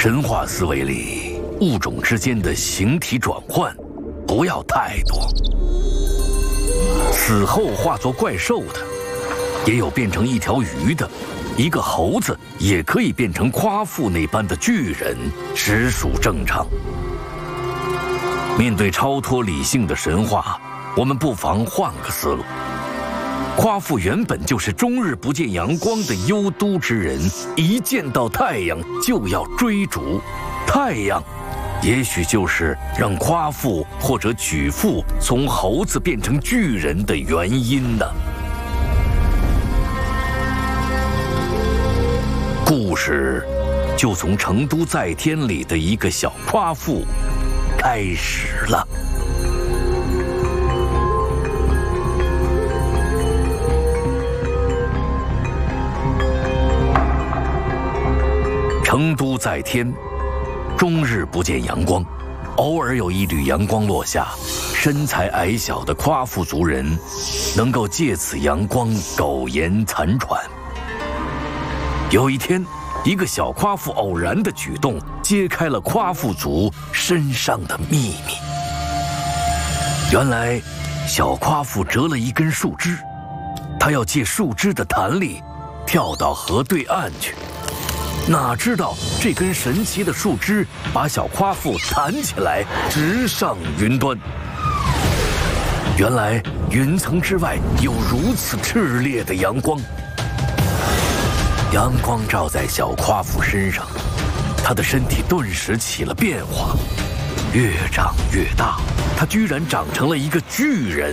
神话思维里，物种之间的形体转换不要太多。死后化作怪兽的，也有变成一条鱼的，一个猴子也可以变成夸父那般的巨人，实属正常。面对超脱理性的神话，我们不妨换个思路。夸父原本就是终日不见阳光的幽都之人，一见到太阳就要追逐。太阳，也许就是让夸父或者举父从猴子变成巨人的原因呢。故事就从成都在天里的一个小夸父开始了。成都在天，终日不见阳光，偶尔有一缕阳光落下，身材矮小的夸父族人能够借此阳光苟延残喘。有一天，一个小夸父偶然的举动揭开了夸父族身上的秘密。原来，小夸父折了一根树枝，他要借树枝的弹力跳到河对岸去。哪知道这根神奇的树枝把小夸父弹起来，直上云端。原来云层之外有如此炽烈的阳光，阳光照在小夸父身上，他的身体顿时起了变化，越长越大，他居然长成了一个巨人。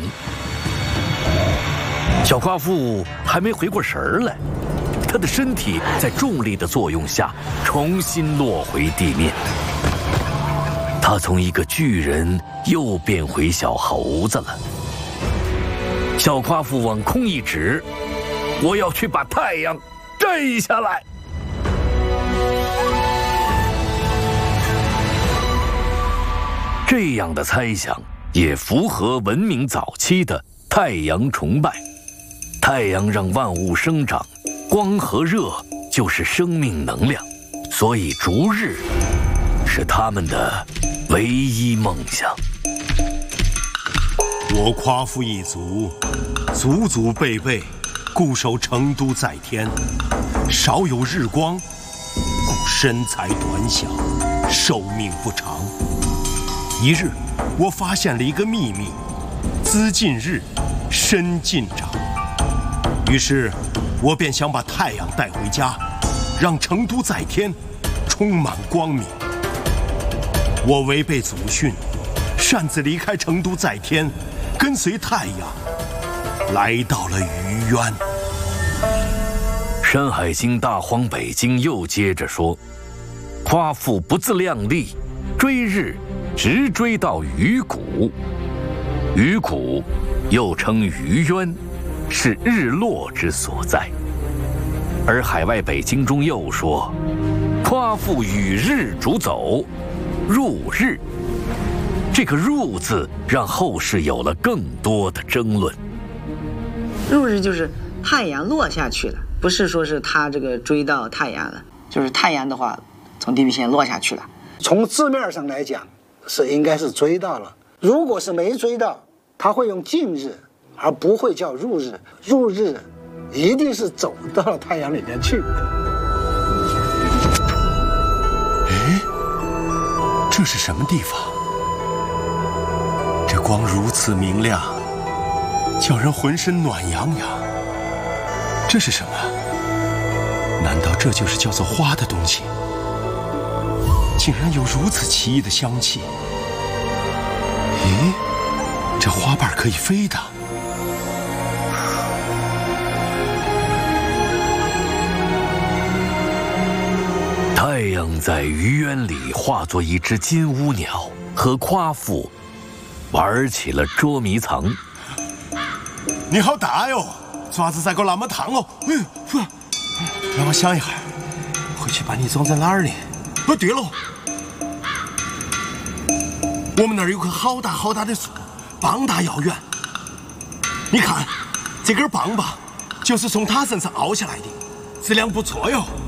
小夸父还没回过神儿来，他的身体在重力的作用下重新落回地面。他从一个巨人又变回小猴子了。小夸父往空一指：“我要去把太阳摘下来。”这样的猜想也符合文明早期的太阳崇拜。太阳让万物生长，光和热就是生命能量，所以逐日是他们的唯一梦想。 我夸父一族，祖祖辈辈固守成都在天，少有日光，故身材短小，寿命不长。一日，我发现了一个秘密：资近日，身近长。于是，我便想把太阳带回家，让成都在天充满光明。我违背祖训，擅自离开成都在天，跟随太阳来到了虞渊。 《山海经·大荒北经》又接着说：“夸父不自量力，追日直追到鱼谷。鱼谷又称虞渊，是日落之所在。”而《海外北经》中又说：“夸父与日逐走，入日。”这个“入”字让后世有了更多的争论。 入日就是太阳落下去了，不是说是他这个追到太阳了，就是太阳的话从地平线落下去了。 从字面上来讲，应该是追到了。如果是没追到，他会用近日，而不会叫入日。入日一定是走到了太阳里面去。 哎，这是什么地方？这光如此明亮，叫人浑身暖洋洋。这是什么？难道这就是叫做花的东西？竟然有如此奇异的香气。咦，这花瓣可以飞的。 太阳在虞渊里化作一只金乌鸟，和夸父玩起了捉迷藏。 你好大哟，爪子咋个那么烫哦？哎呦，让我想一下，回去把你装在哪儿呢？哦，对了，我们那儿有棵好大好大的树，棒大要远。你看，这根棒棒就是从它身上凹下来的，质量不错哟。